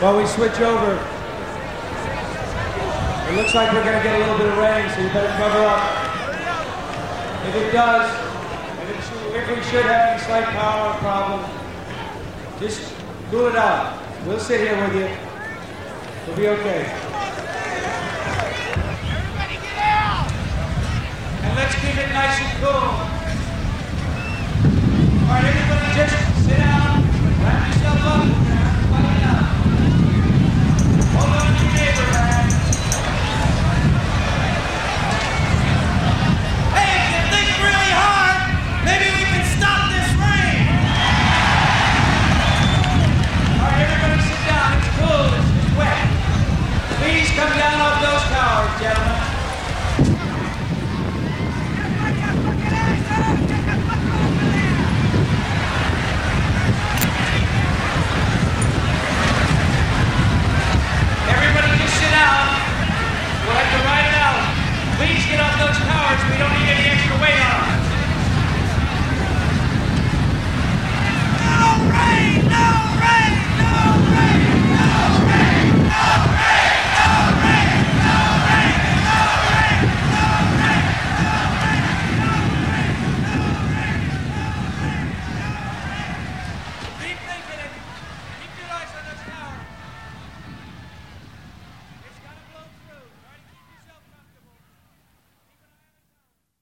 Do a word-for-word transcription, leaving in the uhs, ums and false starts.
While we switch over, it looks like we're going to get a little bit of rain, so you better cover up. If it does, if, it should, if we should have any slight power problem, just cool it out. We'll sit here with you. We'll be okay. Everybody get out! And let's keep it nice and cool. All right, everybody just sit down, wrap yourself up.